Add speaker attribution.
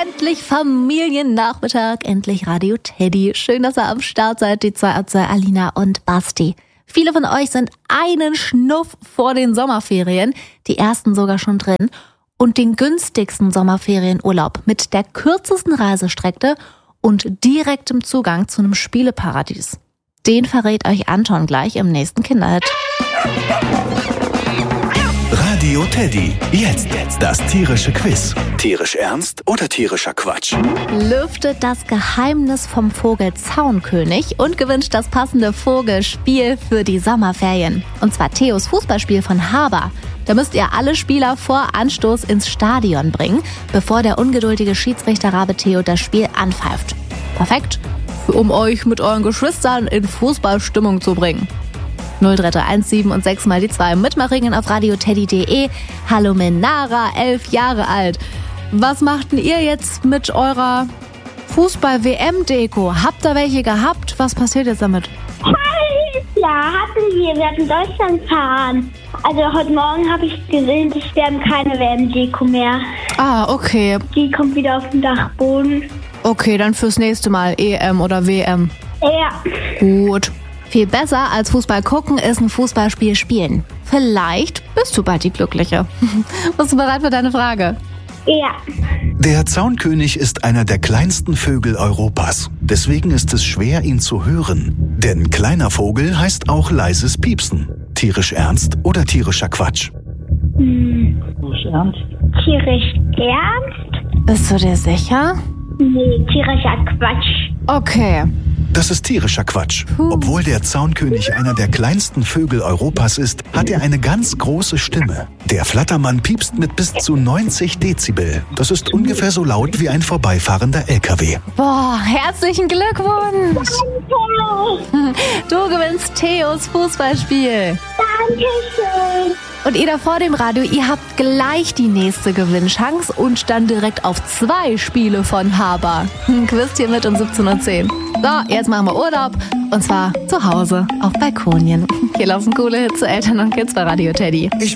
Speaker 1: Endlich Familiennachmittag, endlich Radio Teddy. Schön, dass ihr am Start seid, die zwei Alina und Basti. Viele von euch sind einen Schnuff vor den Sommerferien, die ersten sogar schon drin, und den günstigsten Sommerferienurlaub mit der kürzesten Reisestrecke und direktem Zugang zu einem Spieleparadies. Den verrät euch Anton gleich im nächsten Kinderhit.
Speaker 2: Radio Teddy. Jetzt das tierische Quiz. Tierisch ernst oder tierischer Quatsch?
Speaker 1: Lüftet das Geheimnis vom Vogel Zaunkönig und gewünscht das passende Vogelspiel für die Sommerferien. Und zwar Theos Fußballspiel von Haber. Da müsst ihr alle Spieler vor Anstoß ins Stadion bringen, bevor der ungeduldige Schiedsrichter Rabe Theo das Spiel anpfeift. Perfekt, um euch mit euren Geschwistern in Fußballstimmung zu bringen. 03317 und 6 mal die 2 mitmachen auf radioteddy.de. Hallo Menara, 11 Jahre alt. Was macht denn ihr jetzt mit eurer Fußball-WM-Deko? Habt ihr welche gehabt? Was passiert jetzt damit?
Speaker 3: Ja, hatten wir. Wir hatten Deutschland fahren. Also heute Morgen habe ich gesehen, wir haben keine WM-Deko mehr.
Speaker 1: Ah, okay.
Speaker 3: Die kommt wieder auf den Dachboden.
Speaker 1: Okay, dann fürs nächste Mal EM oder WM.
Speaker 3: Ja.
Speaker 1: Gut. Viel besser als Fußball gucken ist ein Fußballspiel spielen. Vielleicht bist du bald die Glückliche. Bist du bereit für deine Frage?
Speaker 3: Ja.
Speaker 2: Der Zaunkönig ist einer der kleinsten Vögel Europas. Deswegen ist es schwer, ihn zu hören. Denn kleiner Vogel heißt auch leises Piepsen. Tierisch ernst oder tierischer Quatsch?
Speaker 3: Tierisch ernst. Tierisch ernst?
Speaker 1: Bist du dir sicher?
Speaker 3: Nee, tierischer Quatsch.
Speaker 1: Okay.
Speaker 2: Das ist tierischer Quatsch. Obwohl der Zaunkönig einer der kleinsten Vögel Europas ist, hat er eine ganz große Stimme. Der Flattermann piepst mit bis zu 90 Dezibel. Das ist ungefähr so laut wie ein vorbeifahrender LKW.
Speaker 1: Boah, herzlichen Glückwunsch! Du gewinnst Theos Fußballspiel.
Speaker 3: Dankeschön.
Speaker 1: Und ihr da vor dem Radio, ihr habt gleich die nächste Gewinnchance und dann direkt auf 2 Spiele von Haber. Quiz hier mit um 17:10 Uhr. So, jetzt machen wir Urlaub. Und zwar zu Hause auf Balkonien. Hier laufen coole Hits zu Eltern und Kids bei Radio Teddy.